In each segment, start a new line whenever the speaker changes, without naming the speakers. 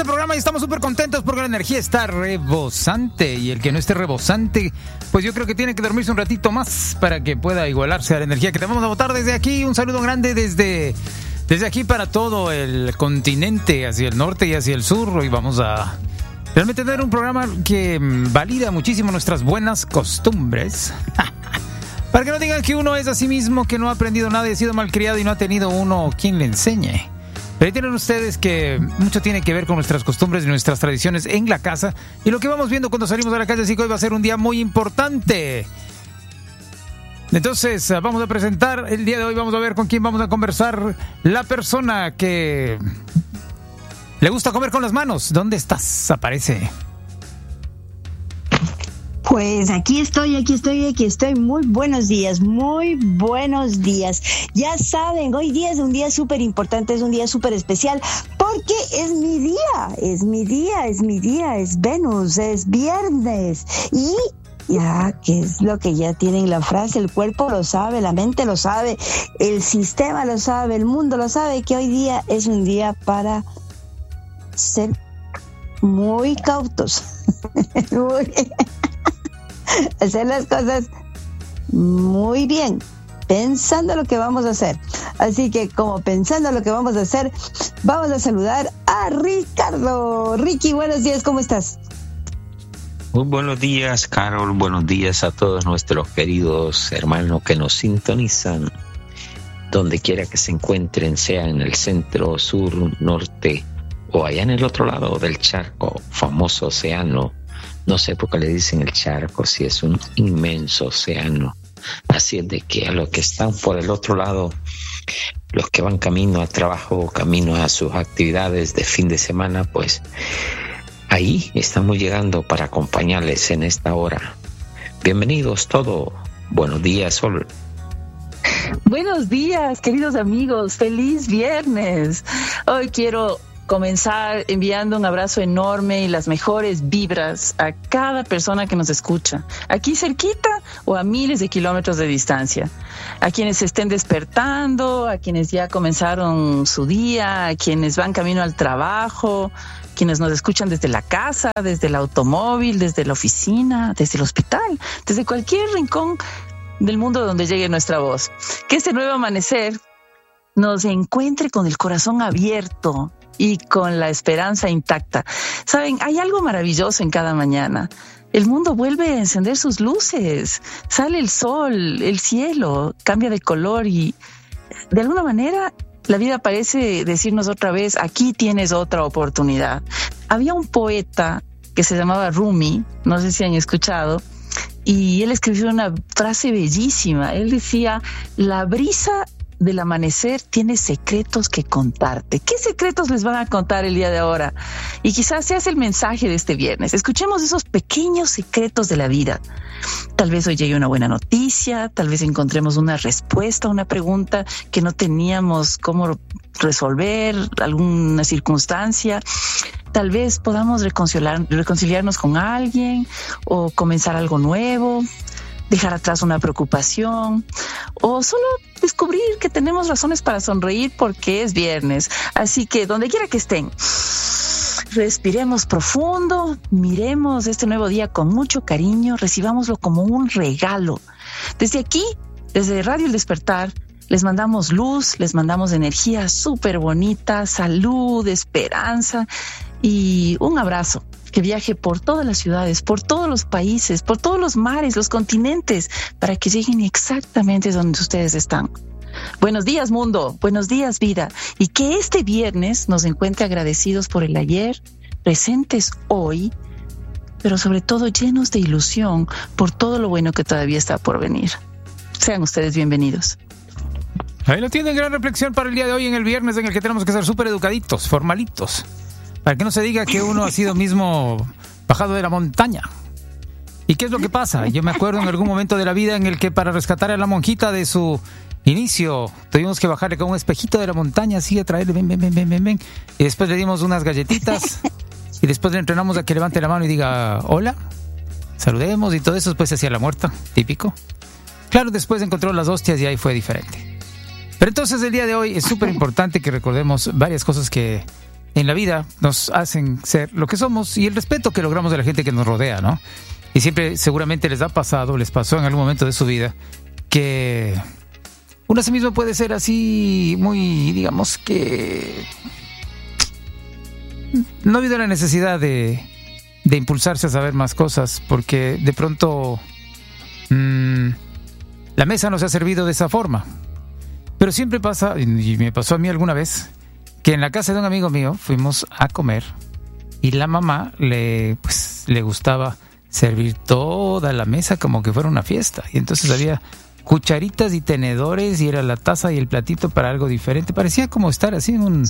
este programa y estamos súper contentos porque la energía está rebosante. Y el que no esté rebosante, pues yo creo que tiene que dormirse un ratito más para que pueda igualarse a la energía que te vamos a botar desde aquí. Un saludo grande desde aquí para todo el continente, hacia el norte y hacia el sur. Hoy vamos a realmente tener un programa que valida muchísimo nuestras buenas costumbres. Para que no digan que uno es a sí mismo, que no ha aprendido nada y ha sido malcriado y no ha tenido uno quien le enseñe. Pero ahí tienen ustedes que mucho tiene que ver con nuestras costumbres y nuestras tradiciones en la casa. Y lo que vamos viendo cuando salimos a la calle, así que hoy va a ser un día muy importante. Entonces, vamos a presentar el día de hoy, vamos a ver con quién vamos a conversar. La persona que le gusta comer con las manos. ¿Dónde estás? Aparece.
Pues aquí estoy. Muy buenos días. Ya saben, hoy día es un día súper importante, es un día súper especial, porque es mi día, es Venus, es viernes. Y ya, ¿qué es lo que ya tienen la frase? El cuerpo lo sabe, la mente lo sabe, el sistema lo sabe, el mundo lo sabe, que hoy día es un día para ser muy cautos. Hacer las cosas muy bien, pensando lo que vamos a hacer. Así que, como pensando lo que vamos a hacer, vamos a saludar a Ricardo. Ricky, buenos días, ¿cómo estás?
Muy buenos días, Carol. Buenos días a todos nuestros queridos hermanos que nos sintonizan, donde quiera que se encuentren, sea en el centro, sur, norte o allá en el otro lado del charco, famoso océano. No sé por qué le dicen el charco, si es un inmenso océano. Así es de que a los que están por el otro lado, los que van camino a trabajo, camino a sus actividades de fin de semana, pues ahí estamos llegando para acompañarles en esta hora. Bienvenidos todos. Buenos días, Sol.
Buenos días, queridos amigos. Feliz viernes. Hoy quiero comenzar enviando un abrazo enorme y las mejores vibras a cada persona que nos escucha, aquí cerquita o a miles de kilómetros de distancia, a quienes se estén despertando, a quienes ya comenzaron su día, a quienes van camino al trabajo, quienes nos escuchan desde la casa, desde el automóvil, desde la oficina, desde el hospital, desde cualquier rincón del mundo donde llegue nuestra voz. Que este nuevo amanecer nos encuentre con el corazón abierto y con la esperanza intacta. Saben, hay algo maravilloso en cada mañana. El mundo vuelve a encender sus luces, sale el sol, el cielo cambia de color y de alguna manera la vida parece decirnos otra vez, aquí tienes otra oportunidad. Había un poeta que se llamaba Rumi, no sé si han escuchado, y él escribió una frase bellísima. Él decía, la brisa del amanecer tiene secretos que contarte. ¿Qué secretos les van a contar el día de ahora? Y quizás sea el mensaje de este viernes. Escuchemos esos pequeños secretos de la vida. Tal vez hoy llegue una buena noticia, tal vez encontremos una respuesta a una pregunta que no teníamos cómo resolver, alguna circunstancia. Tal vez podamos reconciliarnos con alguien o comenzar algo nuevo, dejar atrás una preocupación o solo descubrir que tenemos razones para sonreír porque es viernes. Así que donde quiera que estén, respiremos profundo, miremos este nuevo día con mucho cariño, recibámoslo como un regalo. Desde aquí, desde Radio El Despertar, les mandamos luz, les mandamos energía súper bonita, salud, esperanza y un abrazo que viaje por todas las ciudades, por todos los países, por todos los mares, los continentes, para que lleguen exactamente donde ustedes están. Buenos días, mundo. Buenos días, vida. Y que este viernes nos encuentre agradecidos por el ayer, presentes hoy, pero sobre todo llenos de ilusión por todo lo bueno que todavía está por venir. Sean ustedes bienvenidos.
Ahí lo tienen, gran reflexión para el día de hoy, en el viernes, en el que tenemos que ser súper educaditos, formalitos, para que no se diga que uno ha sido mismo bajado de la montaña. ¿Y qué es lo que pasa? Yo me acuerdo en algún momento de la vida en el que para rescatar a la monjita de su inicio tuvimos que bajarle con un espejito de la montaña, así a traerle, ven. Y después le dimos unas galletitas y después le entrenamos a que levante la mano y diga hola, saludemos y todo eso. Después se hacía la muerta, típico. Claro, después encontró las hostias y ahí fue diferente. Pero entonces el día de hoy es súper importante que recordemos varias cosas que en la vida nos hacen ser lo que somos y el respeto que logramos de la gente que nos rodea, ¿no? Y siempre seguramente les pasó en algún momento de su vida que uno a sí mismo puede ser así muy, digamos que no ha habido la necesidad de impulsarse a saber más cosas porque de pronto la mesa no se ha servido de esa forma. Pero siempre pasa, y me pasó a mí alguna vez, que en la casa de un amigo mío fuimos a comer y la mamá le gustaba servir toda la mesa como que fuera una fiesta. Y entonces había cucharitas y tenedores y era la taza y el platito para algo diferente. Parecía como estar así en un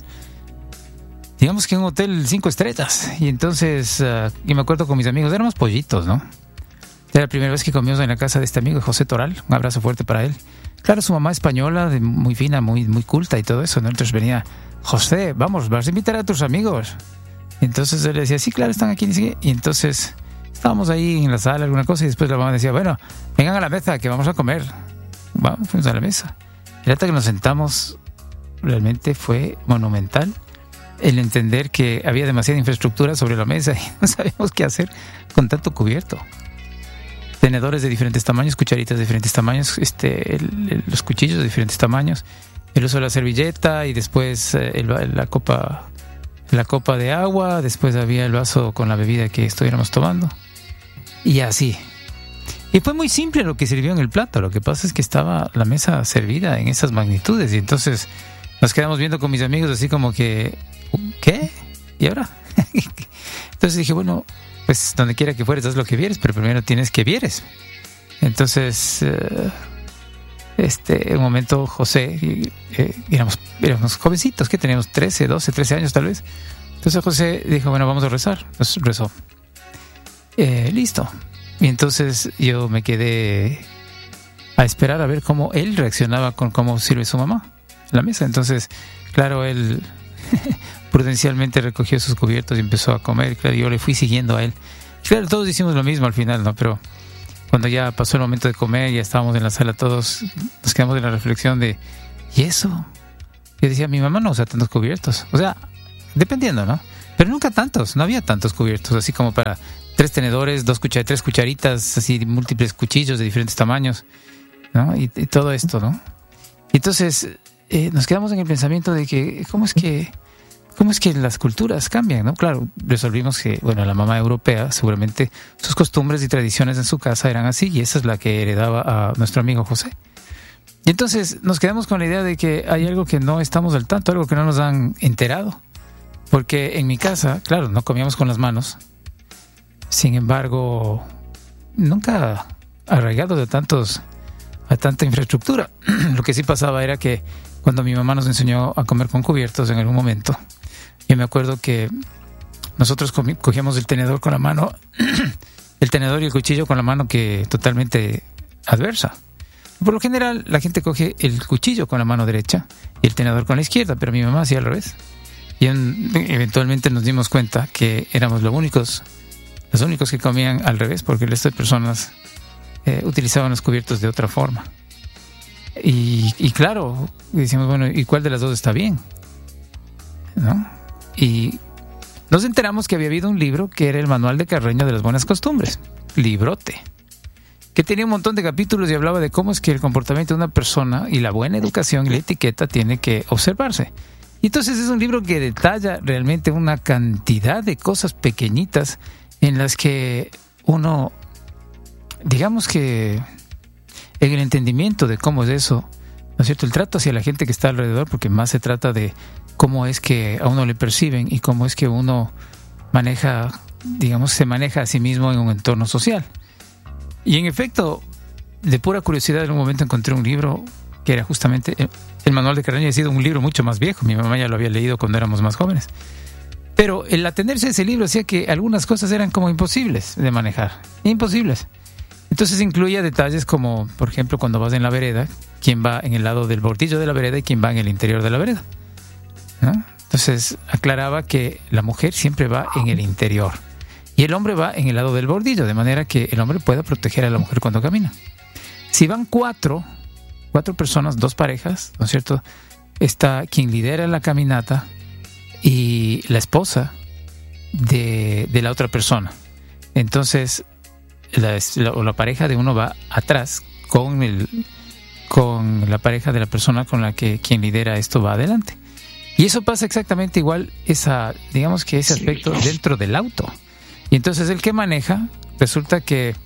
hotel 5 estrellas. Y entonces, yo me acuerdo con mis amigos, éramos pollitos, ¿no? Era la primera vez que comíamos en la casa de este amigo, José Toral. Un abrazo fuerte para él. Claro, su mamá española, muy fina, muy culta y todo eso, ¿no? Entonces venía, José, vamos, vas a invitar a tus amigos. Y entonces él le decía, sí, claro, están aquí. Y entonces estábamos ahí en la sala, alguna cosa, y después la mamá decía, bueno, vengan a la mesa, que vamos a comer. Vamos, fuimos a la mesa. El rato que nos sentamos realmente fue monumental el entender que había demasiada infraestructura sobre la mesa y no sabíamos qué hacer con tanto cubierto. Tenedores de diferentes tamaños, cucharitas de diferentes tamaños, los cuchillos de diferentes tamaños, el uso de la servilleta y después la copa de agua, después había el vaso con la bebida que estuviéramos tomando y así. Y fue muy simple lo que sirvió en el plato, lo que pasa es que estaba la mesa servida en esas magnitudes y entonces nos quedamos viendo con mis amigos así como que, ¿qué? ¿Y ahora? Entonces dije, bueno, pues donde quiera que fueres, haz lo que vieres, pero primero tienes que vieres. Entonces, en un momento José, éramos jovencitos, que teníamos 13 años tal vez. Entonces José dijo, bueno, vamos a rezar. Entonces rezó. Listo. Y entonces yo me quedé a esperar a ver cómo él reaccionaba con cómo sirve su mamá la mesa. Entonces, claro, él prudencialmente recogió sus cubiertos y empezó a comer. Claro, yo le fui siguiendo a él. Claro, todos hicimos lo mismo al final, ¿no? Pero cuando ya pasó el momento de comer, ya estábamos en la sala todos, nos quedamos en la reflexión de, ¿y eso? Yo decía, mi mamá no usa tantos cubiertos. O sea, dependiendo, ¿no? Pero nunca tantos, no había tantos cubiertos, así como para 3 tenedores, 3 cucharitas, así múltiples cuchillos de diferentes tamaños, ¿no? Y todo esto, ¿no? Y entonces nos quedamos en el pensamiento de que, ¿cómo es que las culturas cambian, ¿no? Claro, resolvimos que, bueno, la mamá europea, seguramente sus costumbres y tradiciones en su casa eran así, y esa es la que heredaba a nuestro amigo José. Y entonces nos quedamos con la idea de que hay algo que no estamos al tanto, algo que no nos han enterado. Porque en mi casa, claro, no comíamos con las manos. Sin embargo, nunca arraigados a tanta infraestructura. Lo que sí pasaba era que cuando mi mamá nos enseñó a comer con cubiertos en algún momento, yo me acuerdo que nosotros cogíamos el tenedor con la mano, el tenedor y el cuchillo con la mano que totalmente adversa. Por lo general, la gente coge el cuchillo con la mano derecha y el tenedor con la izquierda, pero mi mamá hacía al revés. Y eventualmente nos dimos cuenta que éramos los únicos que comían al revés, porque el resto de personas utilizaban los cubiertos de otra forma. Y claro, decimos, bueno, ¿y cuál de las dos está bien? ¿No? Y nos enteramos que había habido un libro que era el Manual de Carreño de las Buenas Costumbres, librote, que tenía un montón de capítulos y hablaba de cómo es que el comportamiento de una persona y la buena educación y la etiqueta tiene que observarse. Y entonces es un libro que detalla realmente una cantidad de cosas pequeñitas en las que uno, digamos que en el entendimiento de cómo es eso, ¿no es cierto? El trato hacia la gente que está alrededor, porque más se trata de cómo es que a uno le perciben y cómo es que uno maneja, digamos, se maneja a sí mismo en un entorno social. Y en efecto, de pura curiosidad, en un momento encontré un libro que era justamente el Manual de Carreño. Ha sido un libro mucho más viejo, mi mamá ya lo había leído cuando éramos más jóvenes. Pero el atenerse a ese libro hacía que algunas cosas eran como imposibles de manejar, imposibles. Entonces incluía detalles como, por ejemplo, cuando vas en la vereda, quién va en el lado del bordillo de la vereda y quién va en el interior de la vereda, ¿no? Entonces aclaraba que la mujer siempre va en el interior y el hombre va en el lado del bordillo, de manera que el hombre pueda proteger a la mujer cuando camina. Si van cuatro personas, 2 parejas, ¿no es cierto? Está quien lidera la caminata y la esposa de la otra persona. Entonces la pareja de uno va atrás con la pareja de la persona con la que quien lidera esto va adelante. Y eso pasa exactamente igual, digamos que ese aspecto dentro del auto. Y entonces el que maneja, resulta que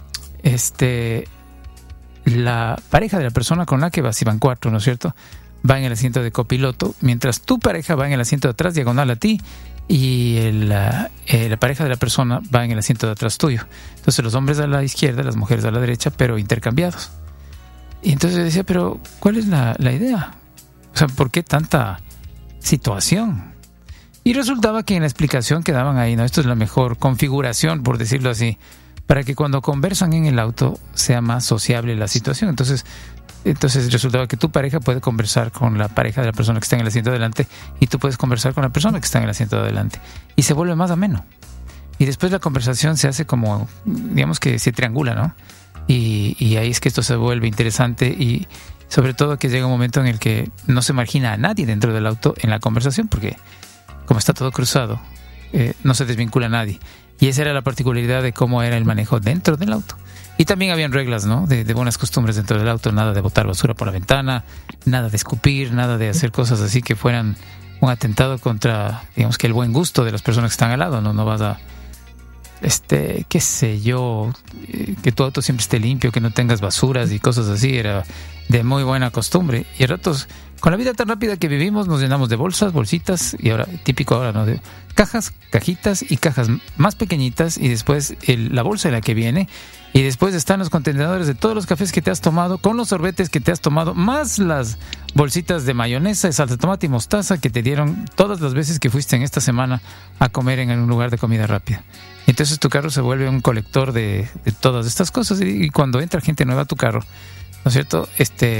la pareja de la persona con la que vas, si van 4, ¿no es cierto?, va en el asiento de copiloto, mientras tu pareja va en el asiento de atrás, diagonal a ti, y la pareja de la persona va en el asiento de atrás tuyo. Entonces los hombres a la izquierda, las mujeres a la derecha, pero intercambiados. Y entonces decía, pero ¿cuál es la idea? O sea, ¿por qué tanta situación? Y resultaba que en la explicación que daban ahí, ¿no? Esto es la mejor configuración, por decirlo así, para que cuando conversan en el auto sea más sociable la situación. Entonces resultaba que tu pareja puede conversar con la pareja de la persona que está en el asiento de adelante y tú puedes conversar con la persona que está en el asiento de adelante. Y se vuelve más ameno. Y después la conversación se hace como, digamos que se triangula, ¿no? Y ahí es que esto se vuelve interesante y sobre todo que llega un momento en el que no se margina a nadie dentro del auto en la conversación, porque como está todo cruzado, no se desvincula a nadie. Y esa era la particularidad de cómo era el manejo dentro del auto. Y también habían reglas, ¿no? De buenas costumbres dentro del auto, nada de botar basura por la ventana, nada de escupir, nada de hacer cosas así que fueran un atentado contra, digamos que el buen gusto de las personas que están al lado, ¿no? No vas a, qué sé yo, que tu auto siempre esté limpio, que no tengas basuras y cosas así, era de muy buena costumbre. Y a ratos, con la vida tan rápida que vivimos, nos llenamos de bolsas, bolsitas, y ahora, típico ahora, ¿no? De cajas, cajitas y cajas más pequeñitas, y después la bolsa en la que viene, y después están los contenedores de todos los cafés que te has tomado, con los sorbetes que te has tomado, más las bolsitas de mayonesa, salsa de tomate y mostaza que te dieron todas las veces que fuiste en esta semana a comer en un lugar de comida rápida. Entonces tu carro se vuelve un colector de todas estas cosas, y cuando entra gente nueva a tu carro, ¿no es cierto?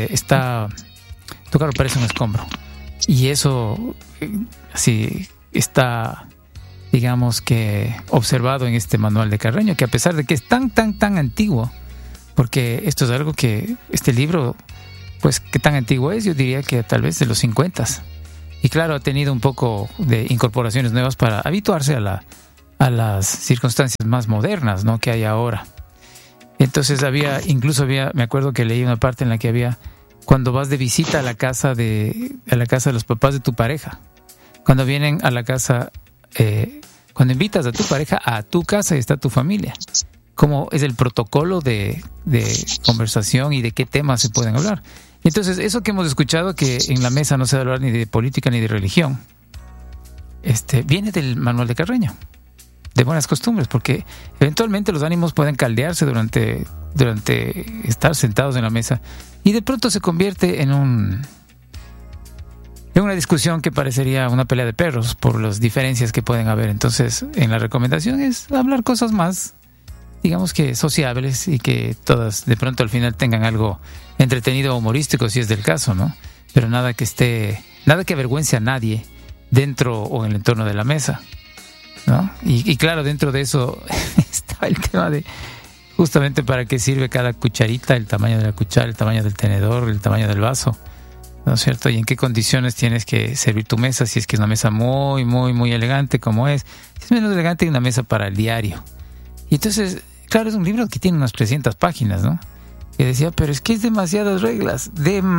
Tu carro parece un escombro. Y eso así está, digamos que observado en este manual de Carreño, que a pesar de que es tan antiguo, porque esto es algo que este libro, pues qué tan antiguo es, yo diría que tal vez de los 50s. Y claro, ha tenido un poco de incorporaciones nuevas para habituarse a las circunstancias más modernas, ¿no?, que hay ahora. Entonces me acuerdo que leí una parte en la que había, cuando vas de visita a la casa de los papás de tu pareja, cuando vienen a la casa, cuando invitas a tu pareja a tu casa y está tu familia, cómo es el protocolo de conversación y de qué temas se pueden hablar. Entonces, eso que hemos escuchado, que en la mesa no se debe hablar ni de política ni de religión, viene del manual de Carreño, de buenas costumbres, porque eventualmente los ánimos pueden caldearse durante estar sentados en la mesa, y de pronto se convierte en una discusión que parecería una pelea de perros por las diferencias que pueden haber. Entonces, en la recomendación es hablar cosas más, digamos que sociables, y que todas de pronto al final tengan algo entretenido o humorístico, si es del caso, ¿no? Pero nada que avergüence a nadie dentro o en el entorno de la mesa, ¿no? Y claro, dentro de eso estaba el tema de justamente para qué sirve cada cucharita, el tamaño de la cuchara, el tamaño del tenedor, el tamaño del vaso, ¿no es cierto? Y en qué condiciones tienes que servir tu mesa, si es que es una mesa muy, muy, muy elegante, como es. Si es menos elegante, hay una mesa para el diario. Y entonces, claro, es un libro que tiene unas 300 páginas, ¿no? Y decía, pero es que es demasiadas reglas.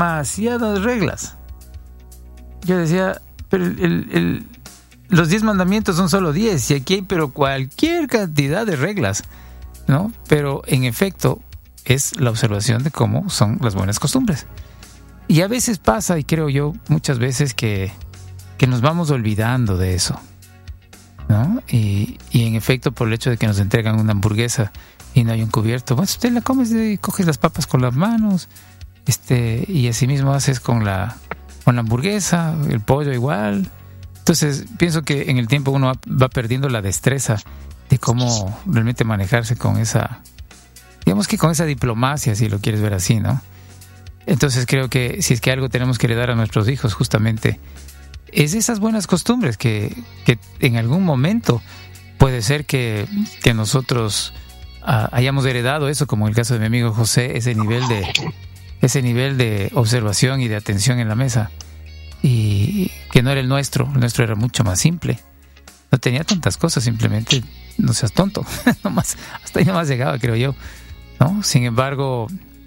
Yo decía, pero los 10 mandamientos son solo 10, y aquí hay pero cualquier cantidad de reglas, ¿no? Pero en efecto es la observación de cómo son las buenas costumbres. Y a veces pasa, y creo yo muchas veces, que nos vamos olvidando de eso, ¿no? Y en efecto, por el hecho de que nos entregan una hamburguesa y no hay un cubierto, bueno, usted la comes y coges las papas con las manos, y así mismo haces con la hamburguesa, el pollo igual. Entonces pienso que en el tiempo uno va perdiendo la destreza de cómo realmente manejarse con esa, digamos que con esa diplomacia, si lo quieres ver así, ¿no? Entonces creo que si es que algo tenemos que heredar a nuestros hijos, justamente es esas buenas costumbres que en algún momento puede ser que nosotros hayamos heredado eso, como en el caso de mi amigo José, ese nivel de observación y de atención en la mesa. Y que no era el nuestro era mucho más simple, no tenía tantas cosas, simplemente no seas tonto, nomás, hasta ahí nomás llegaba, creo yo, ¿no? Sin embargo,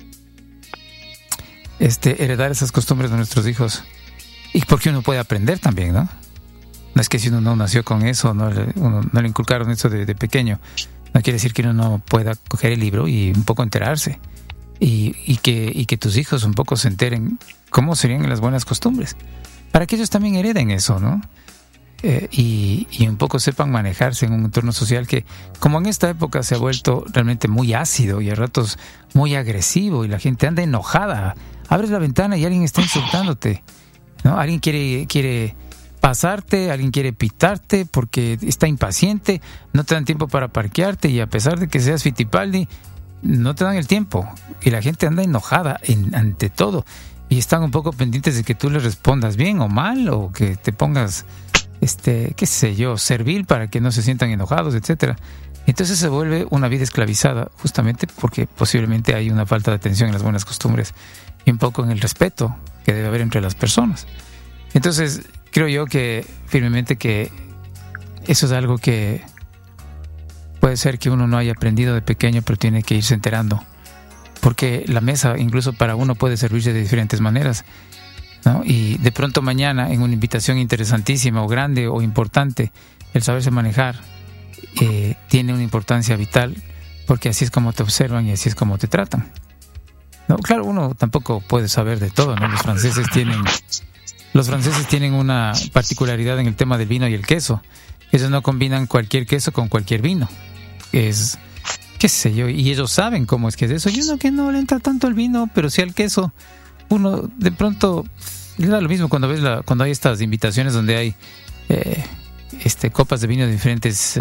heredar esas costumbres de nuestros hijos, y porque uno puede aprender también, ¿no? No es que si uno no nació con eso, no le inculcaron eso de pequeño, no quiere decir que uno no pueda coger el libro y un poco enterarse, y que tus hijos un poco se enteren cómo serían las buenas costumbres, para que ellos también hereden eso, ¿no? Y un poco sepan manejarse en un entorno social que, como en esta época se ha vuelto realmente muy ácido y a ratos muy agresivo, y la gente anda enojada. Abres la ventana y alguien está insultándote, ¿no? Alguien quiere pasarte, alguien quiere pitarte porque está impaciente, no te dan tiempo para parquearte, y a pesar de que seas Fittipaldi, no te dan el tiempo, y la gente anda enojada ante todo, y están un poco pendientes de que tú les respondas bien o mal, o que te pongas qué sé yo, servil para que no se sientan enojados, etcétera. Entonces se vuelve una vida esclavizada, justamente porque posiblemente hay una falta de atención en las buenas costumbres y un poco en el respeto que debe haber entre las personas. Entonces creo yo que firmemente que eso es algo que puede ser que uno no haya aprendido de pequeño, pero tiene que irse enterando, porque la mesa incluso para uno puede servirse de diferentes maneras, ¿no? Y de pronto mañana, en una invitación interesantísima o grande o importante, el saberse manejar tiene una importancia vital, porque así es como te observan y así es como te tratan, ¿no? Claro, uno tampoco puede saber de todo, ¿no? Los franceses tienen una particularidad en el tema del vino y el queso. Ellos no combinan cualquier queso con cualquier vino. Es, qué sé yo, y ellos saben cómo es que es eso. Y uno que no le entra tanto el vino, pero sí al queso, uno de pronto le da lo mismo cuando hay estas invitaciones donde hay copas de vino de diferentes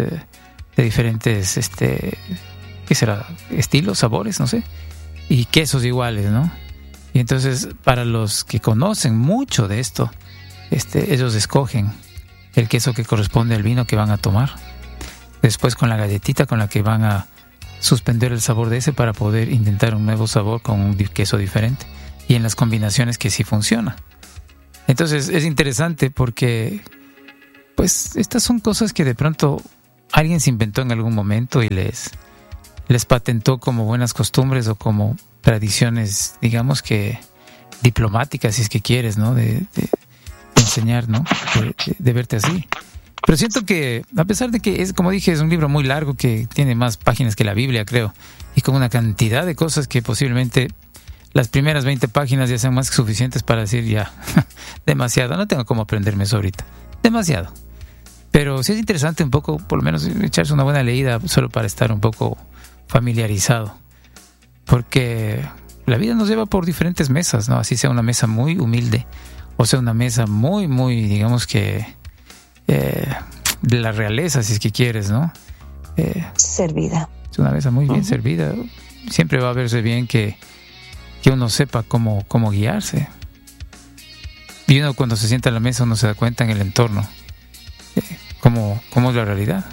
¿qué será? Estilos, sabores, no sé, y quesos iguales, ¿no? Y entonces, para los que conocen mucho de esto, ellos escogen el queso que corresponde al vino que van a tomar, después con la galletita con la que van a suspender el sabor de ese para poder intentar un nuevo sabor con un queso diferente, y en las combinaciones que sí funciona. Entonces es interesante porque pues estas son cosas que de pronto alguien se inventó en algún momento y les patentó como buenas costumbres o como tradiciones, digamos que diplomáticas, si es que quieres, ¿no? De enseñar, ¿no? De verte así. Pero siento que, a pesar de que es, como dije, es un libro muy largo que tiene más páginas que la Biblia, creo, y con una cantidad de cosas que posiblemente las primeras 20 páginas ya sean más que suficientes para decir ya, demasiado, no tengo cómo aprenderme eso ahorita, demasiado. Pero sí es interesante un poco, por lo menos, echarse una buena leída solo para estar un poco familiarizado, porque la vida nos lleva por diferentes mesas, ¿no? Así sea una mesa muy humilde o sea una mesa muy, muy, digamos que de la realeza, si es que quieres, ¿no?
Servida.
Es una mesa muy bien servida. Siempre va a verse bien que uno sepa cómo guiarse. Y uno cuando se sienta a la mesa uno se da cuenta en el entorno cómo es la realidad.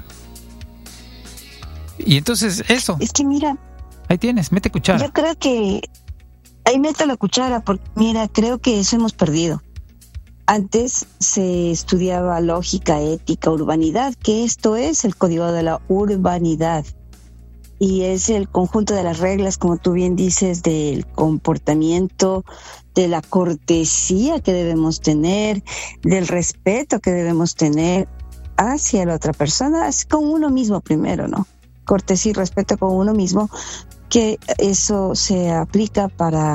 Y entonces eso.
Es que mira,
ahí tienes, mete cuchara.
Yo creo que ahí meto la cuchara porque mira, creo que eso hemos perdido. Antes se estudiaba lógica, ética, urbanidad, que esto es el código de la urbanidad. Y es el conjunto de las reglas, como tú bien dices, del comportamiento, de la cortesía que debemos tener, del respeto que debemos tener hacia la otra persona, con uno mismo primero, ¿no? Cortesía y respeto con uno mismo, que eso se aplica para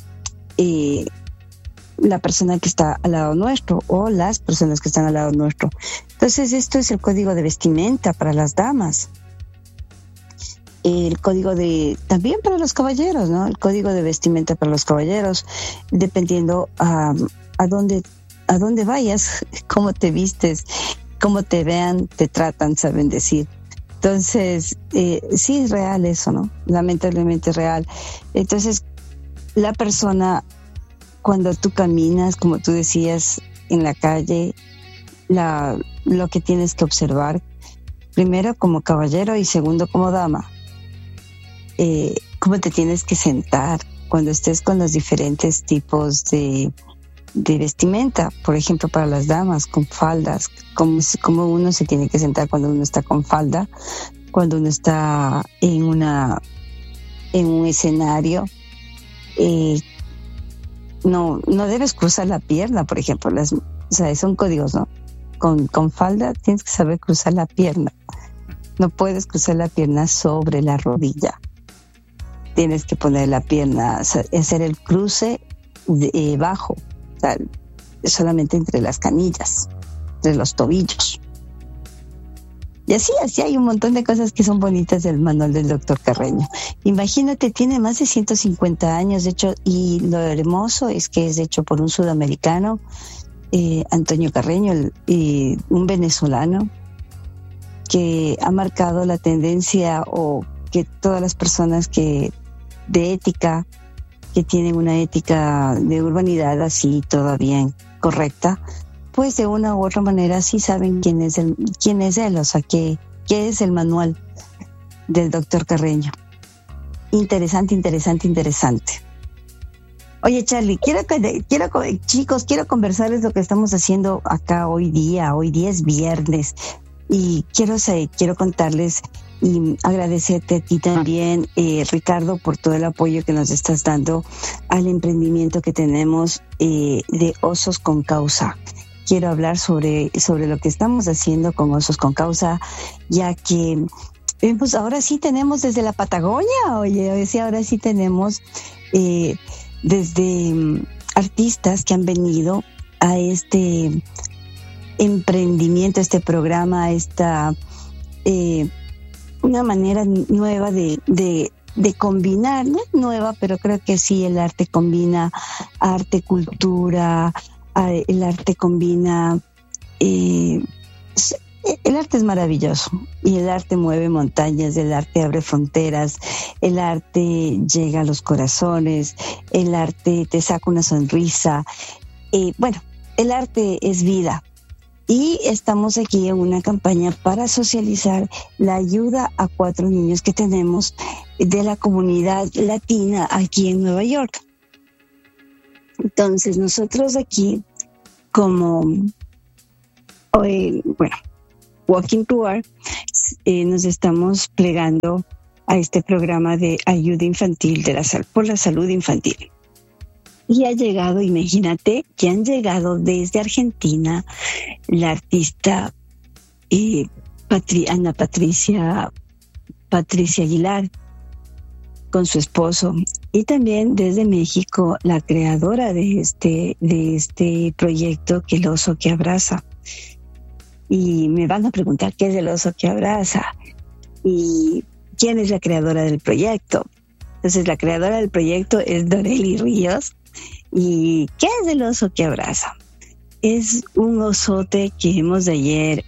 la persona que está al lado nuestro o las personas que están al lado nuestro. Entonces esto es el código de vestimenta para las damas. El código también para los caballeros, ¿no? El código de vestimenta para los caballeros, dependiendo a dónde vayas, cómo te vistes, cómo te vean, te tratan, saben decir. Entonces, sí es real eso, ¿no? Lamentablemente es real. Entonces, la persona, cuando tú caminas, como tú decías, en la calle, lo que tienes que observar, primero como caballero y segundo como dama, cómo te tienes que sentar cuando estés con los diferentes tipos de vestimenta, por ejemplo, para las damas con faldas, como uno se tiene que sentar cuando uno está con falda, cuando uno está en un escenario. No debes cruzar la pierna, por ejemplo. Son códigos, ¿no? Con falda tienes que saber cruzar la pierna. No puedes cruzar la pierna sobre la rodilla. Tienes que poner la pierna, hacer el cruce bajo, o sea, solamente entre las canillas, entre los tobillos. Y así hay un montón de cosas que son bonitas del manual del doctor Carreño. Imagínate, tiene más de 150 años, de hecho, y lo hermoso es que es hecho por un sudamericano, Antonio Carreño, un venezolano, que ha marcado la tendencia, o que todas las personas de ética, que tienen una ética de urbanidad así todavía correcta, pues de una u otra manera sí saben quién es él, o sea, qué es el manual del doctor Carreño. Interesante. Oye, Charlie, chicos, quiero conversarles lo que estamos haciendo acá hoy día. Hoy día es viernes y quiero contarles y agradecerte a ti también, Ricardo, por todo el apoyo que nos estás dando al emprendimiento que tenemos de Osos con Causa. Quiero hablar sobre lo que estamos haciendo con Osos con Causa, ya que pues ahora sí tenemos desde la Patagonia, ahora sí tenemos desde artistas que han venido a este emprendimiento, este programa, una manera nueva de combinar, no es nueva, pero creo que sí, el arte combina arte, cultura, el arte combina, el arte es maravilloso y el arte mueve montañas, el arte abre fronteras, el arte llega a los corazones, el arte te saca una sonrisa, el arte es vida. Y estamos aquí en una campaña para socializar la ayuda a 4 niños que tenemos de la comunidad latina aquí en Nueva York. Entonces nosotros aquí, como Walking Toward, nos estamos plegando a este programa de ayuda infantil por la salud infantil. Y ha llegado, imagínate, que han llegado desde Argentina la artista Ana Patricia Aguilar con su esposo, y también desde México la creadora de este proyecto, que el oso que abraza. Y me van a preguntar qué es el oso que abraza y quién es la creadora del proyecto. Entonces, la creadora del proyecto es Doreli Ríos. ¿Y qué es el oso que abraza? Es un osote que hemos de ayer.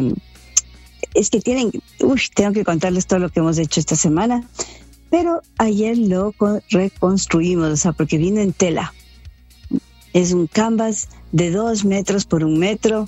Es que tengo que contarles todo lo que hemos hecho esta semana, pero ayer lo reconstruimos, o sea, porque vino en tela. Es un canvas de 2 metros por 1 metro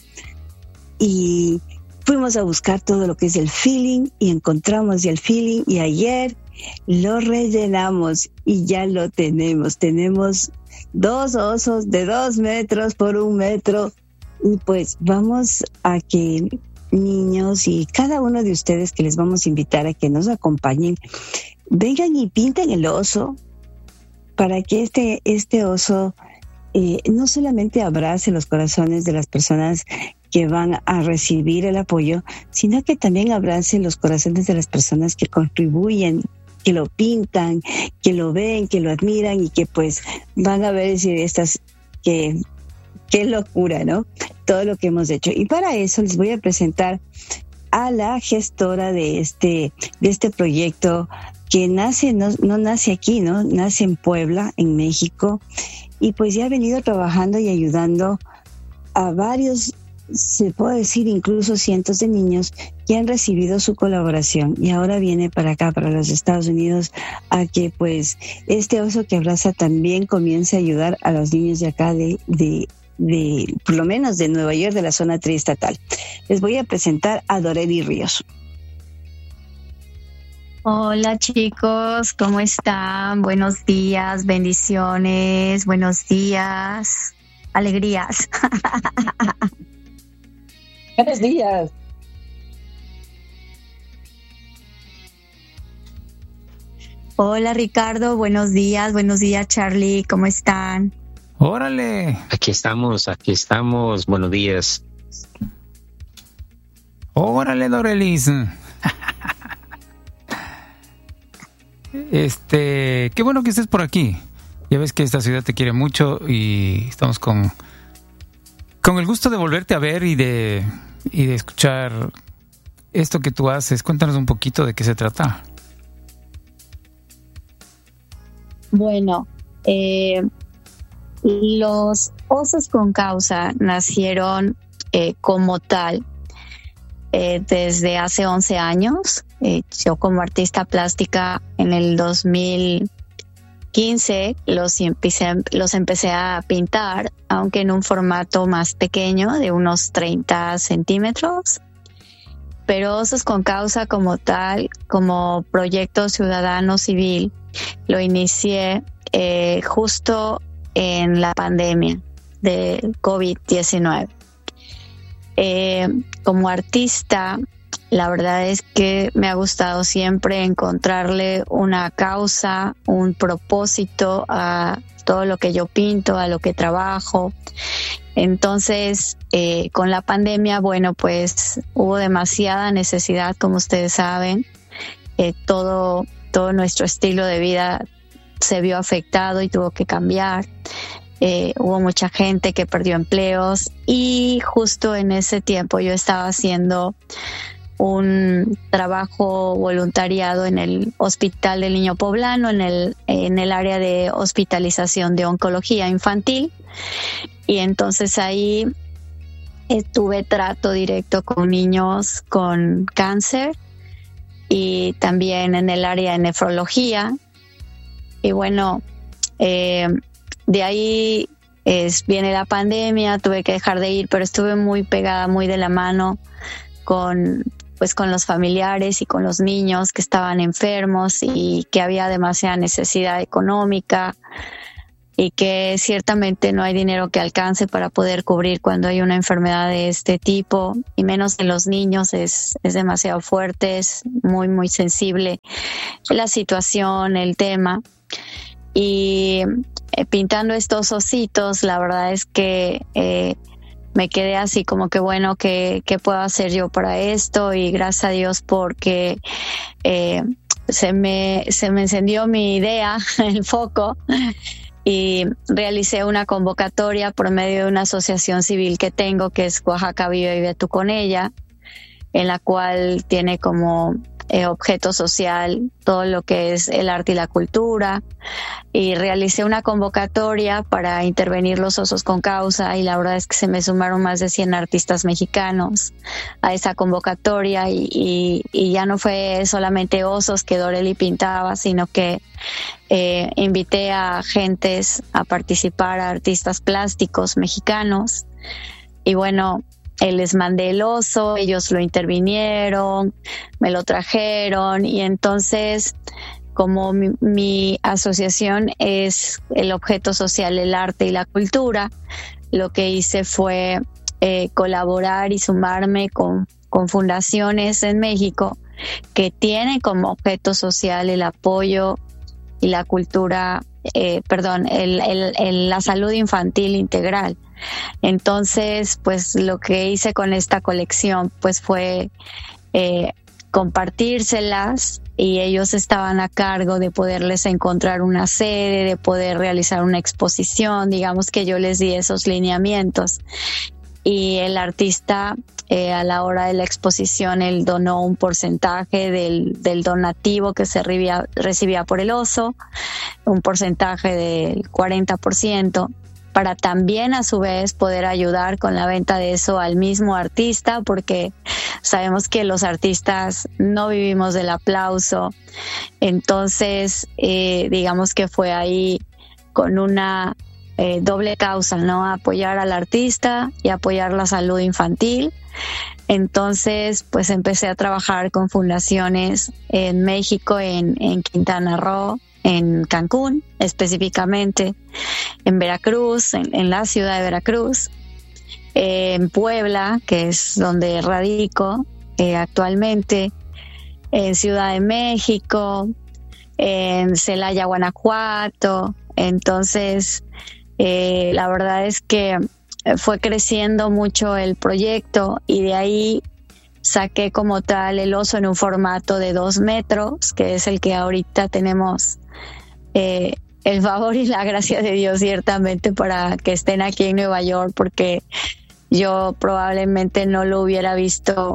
y fuimos a buscar todo lo que es el feeling y encontramos ya el feeling, y ayer lo rellenamos y ya lo tenemos. Tenemos 2 osos de 2 metros por 1 metro, y pues vamos a que niños y cada uno de ustedes, que les vamos a invitar a que nos acompañen, vengan y pinten el oso para que este oso no solamente abrace los corazones de las personas que van a recibir el apoyo, sino que también abrace los corazones de las personas que contribuyen, que lo pintan, que lo ven, que lo admiran, y que pues van a ver y decir, qué locura, ¿no? Todo lo que hemos hecho. Y para eso les voy a presentar a la gestora de este proyecto, que no nace aquí, ¿no? Nace en Puebla, en México, y pues ya ha venido trabajando y ayudando a varios, se puede decir incluso cientos de niños que han recibido su colaboración, y ahora viene para acá, para los Estados Unidos, a que pues este oso que abraza también comience a ayudar a los niños de acá de por lo menos de Nueva York, de la zona triestatal. Les voy a presentar a Doreli Ríos.
Hola chicos, ¿cómo están? Buenos días, bendiciones, buenos días. alegrías.
Buenos días.
Hola Ricardo, buenos días Charlie, ¿cómo están?
¡Órale!
Aquí estamos, buenos días.
¡Órale, Dorelis! Qué bueno que estés por aquí. Ya ves que esta ciudad te quiere mucho y estamos con el gusto de volverte a ver y de escuchar esto que tú haces. Cuéntanos un poquito de qué se trata.
Bueno, los Osos con Causa nacieron como tal desde hace 11 años. Yo como artista plástica en el 2015 los empecé a pintar, aunque en un formato más pequeño, de unos 30 centímetros. Pero Osos con Causa como tal, como proyecto ciudadano civil, lo inicié justo en la pandemia del COVID-19. Como artista, la verdad es que me ha gustado siempre encontrarle una causa, un propósito a todo lo que yo pinto, a lo que trabajo. Entonces, con la pandemia, bueno, pues hubo demasiada necesidad, como ustedes saben. Todo nuestro estilo de vida se vio afectado y tuvo que cambiar. Hubo mucha gente que perdió empleos y justo en ese tiempo yo estaba haciendo un trabajo voluntariado en el Hospital del Niño Poblano, en el área de hospitalización de oncología infantil. Y entonces ahí tuve trato directo con niños con cáncer y también en el área de nefrología. Y bueno, de ahí viene la pandemia, tuve que dejar de ir, pero estuve muy pegada, muy de la mano con los familiares y con los niños que estaban enfermos y que había demasiada necesidad económica y que ciertamente no hay dinero que alcance para poder cubrir cuando hay una enfermedad de este tipo, y menos en los niños. Es demasiado fuerte, es muy, muy sensible la situación, el tema. Y pintando estos ositos, la verdad es que me quedé así como que bueno, ¿qué puedo hacer yo para esto? Y gracias a Dios porque se me encendió mi idea, el foco, y realicé una convocatoria por medio de una asociación civil que tengo, que es Oaxaca Vive y Ve Tú con ella, en la cual tiene como objeto social todo lo que es el arte y la cultura, y realicé una convocatoria para intervenir los Osos con Causa, y la verdad es que se me sumaron más de 100 artistas mexicanos a esa convocatoria, y ya no fue solamente osos que Doreli pintaba, sino que invité a gentes a participar, a artistas plásticos mexicanos, y bueno, les mandé el oso, ellos lo intervinieron, me lo trajeron, y entonces, como mi asociación es el objeto social, el arte y la cultura, lo que hice fue colaborar y sumarme con fundaciones en México que tienen como objeto social el apoyo y la cultura, la salud infantil integral. Entonces, pues lo que hice con esta colección pues fue compartírselas, y ellos estaban a cargo de poderles encontrar una sede, de poder realizar una exposición. Digamos que yo les di esos lineamientos, y el artista a la hora de la exposición él donó un porcentaje del donativo que se recibía por el oso, un porcentaje del 40%, para también a su vez poder ayudar con la venta de eso al mismo artista, porque sabemos que los artistas no vivimos del aplauso. Entonces, digamos que fue ahí con una doble causa, ¿no? Apoyar al artista y apoyar la salud infantil. Entonces, pues empecé a trabajar con fundaciones en México, en Quintana Roo, en Cancún específicamente, en Veracruz, en la ciudad de Veracruz, en Puebla, que es donde radico actualmente, en Ciudad de México, en Celaya, Guanajuato. Entonces, la verdad es que fue creciendo mucho el proyecto y de ahí saqué como tal el oso en un formato de 2 metros, que es el que ahorita tenemos el favor y la gracia de Dios ciertamente para que estén aquí en Nueva York, porque yo probablemente no lo hubiera visto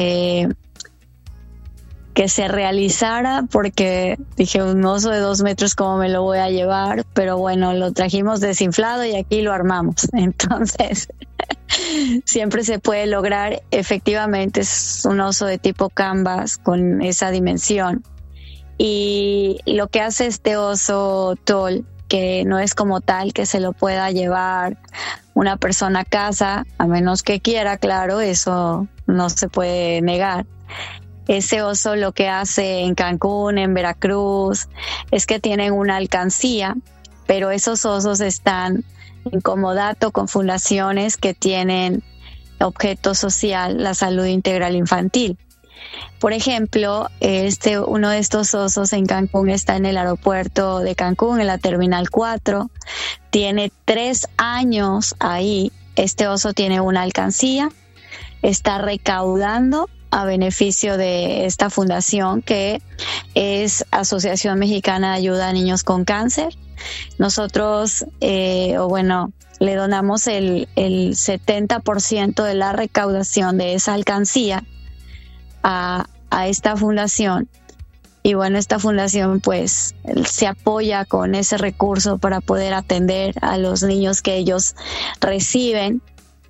que se realizara, porque dije, un oso de 2 metros, ¿cómo me lo voy a llevar? Pero bueno, lo trajimos desinflado y aquí lo armamos. Entonces, siempre se puede lograr. Efectivamente, es un oso de tipo canvas con esa dimensión. Y lo que hace este oso tall, que no es como tal que se lo pueda llevar una persona a casa, a menos que quiera, claro, eso no se puede negar. Ese oso lo que hace en Cancún, en Veracruz, es que tienen una alcancía, pero esos osos están en comodato con fundaciones que tienen objeto social la salud integral infantil. Por ejemplo, uno de estos osos en Cancún está en el aeropuerto de Cancún, en la Terminal 4. Tiene 3 años ahí. Este oso tiene una alcancía, está recaudando a beneficio de esta fundación que es Asociación Mexicana de Ayuda a Niños con Cáncer. Nosotros, le donamos el 70% de la recaudación de esa alcancía a esta fundación. Y bueno, esta fundación pues se apoya con ese recurso para poder atender a los niños que ellos reciben.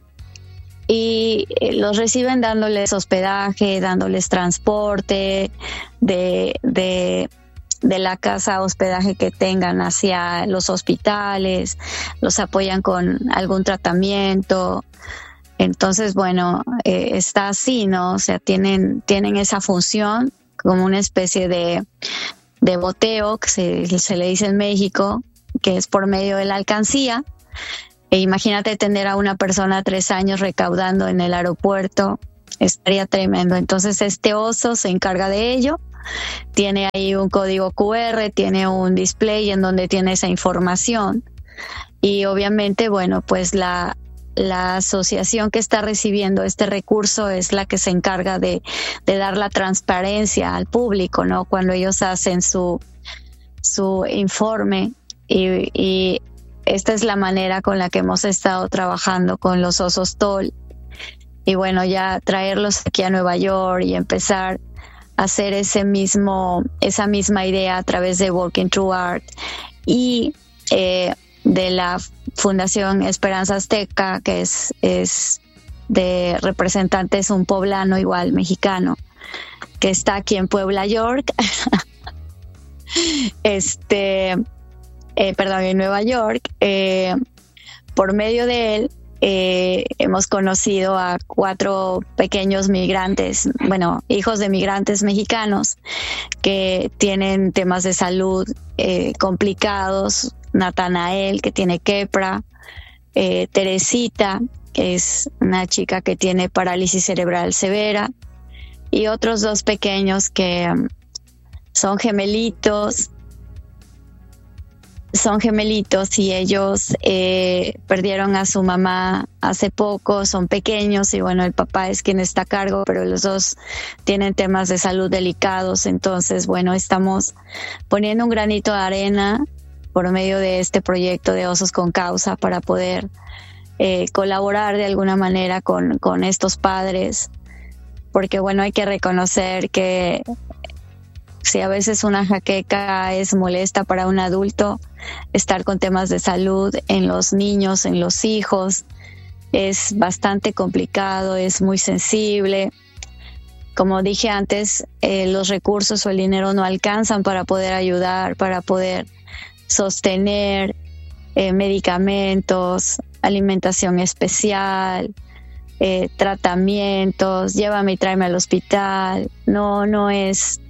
Y los reciben dándoles hospedaje, dándoles transporte de la casa hospedaje que tengan hacia los hospitales, los apoyan con algún tratamiento. Entonces, bueno, está así, ¿no? O sea, tienen esa función como una especie de boteo, que se le dice en México, que es por medio de la alcancía. E imagínate tener a una persona 3 años recaudando en el aeropuerto, estaría tremendo. Entonces este oso se encarga de ello, tiene ahí un código QR, tiene un display en donde tiene esa información y obviamente, bueno, pues la asociación que está recibiendo este recurso es la que se encarga de dar la transparencia al público, ¿no? Cuando ellos hacen su informe y esta es la manera con la que hemos estado trabajando con los osos tall. Y bueno, ya traerlos aquí a Nueva York y empezar a hacer esa misma idea a través de Walking Through Art y de la Fundación Esperanza Azteca, que es de representantes, un poblano igual mexicano, que está aquí en Puebla, York. En Nueva York. Por medio de él hemos conocido a 4 pequeños migrantes, hijos de migrantes mexicanos que tienen temas de salud complicados. Natanael, que tiene quepra, Teresita, que es una chica que tiene parálisis cerebral severa, y otros 2 pequeños que son gemelitos y ellos perdieron a su mamá hace poco, son pequeños y bueno, el papá es quien está a cargo, pero los 2 tienen temas de salud delicados. Entonces, bueno, estamos poniendo un granito de arena por medio de este proyecto de Osos con Causa para poder colaborar de alguna manera con estos padres, porque bueno, hay que reconocer que si a veces una jaqueca es molesta para un adulto, estar con temas de salud en los niños, en los hijos, es bastante complicado, es muy sensible. Como dije antes, los recursos o el dinero no alcanzan para poder ayudar, para poder sostener medicamentos, alimentación especial, tratamientos, llévame y tráeme al hospital. No es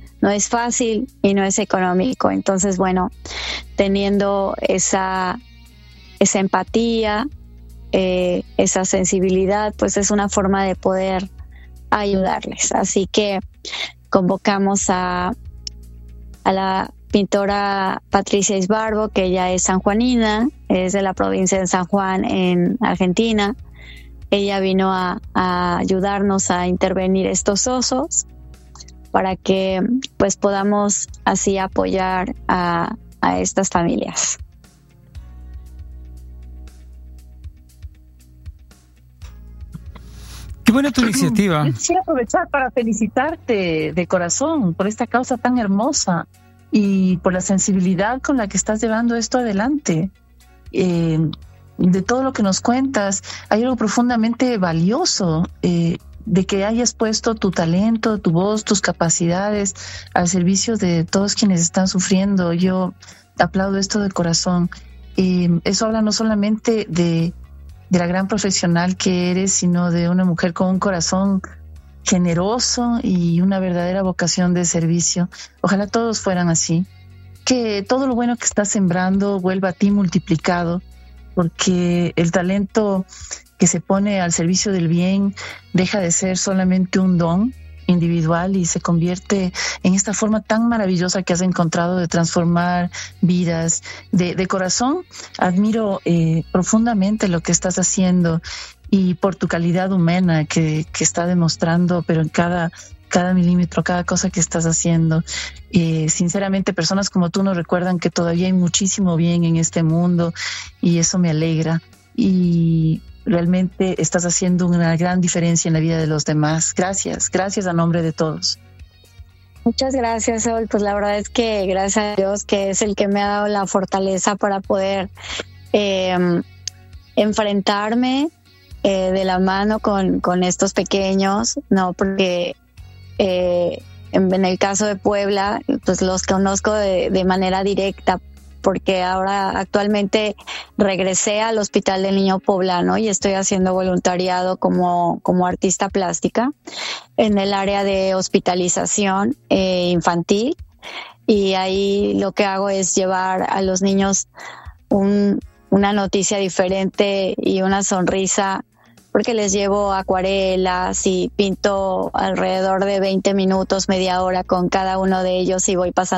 fácil y no es económico. Entonces, bueno, teniendo esa esa empatía, esa sensibilidad, pues es una forma de poder ayudarles. Así que convocamos a la pintora Patricia Isbarbo, que ella es sanjuanina, es de la provincia de San Juan en Argentina. Ella vino a ayudarnos a intervenir estos osos para que pues podamos así apoyar a estas familias.
Qué buena tu iniciativa.
Yo quisiera aprovechar para felicitarte de corazón por esta causa tan hermosa y por la sensibilidad con la que estás llevando esto adelante. De todo lo que nos cuentas, hay algo profundamente valioso de que hayas puesto tu talento, tu voz, tus capacidades al servicio de todos quienes están sufriendo. Yo aplaudo esto de corazón. Eso habla no solamente de la gran profesional que eres, sino de una mujer con un corazón generoso y una verdadera vocación de servicio. Ojalá todos fueran así. Que todo lo bueno que estás sembrando vuelva a ti multiplicado, porque el talento que se pone al servicio del bien deja de ser solamente un don individual y se convierte en esta forma tan maravillosa que has encontrado de transformar vidas. De corazón admiro profundamente lo que estás haciendo y por tu calidad humana que está demostrando, pero en cada milímetro, cada cosa que estás haciendo. Sinceramente, personas como tú nos recuerdan que todavía hay muchísimo bien en este mundo y eso me alegra. Y realmente estás haciendo una gran diferencia en la vida de los demás. Gracias a nombre de todos.
Muchas gracias, Sol. Pues la verdad es que gracias a Dios, que es el que me ha dado la fortaleza para poder enfrentarme de la mano con estos pequeños, ¿no? Porque en el caso de Puebla, pues los conozco de manera directa, porque ahora actualmente regresé al Hospital del Niño Poblano y estoy haciendo voluntariado como artista plástica en el área de hospitalización infantil, y ahí lo que hago es llevar a los niños una noticia diferente y una sonrisa, porque les llevo acuarelas y pinto alrededor de 20 minutos, media hora con cada uno de ellos y voy pasando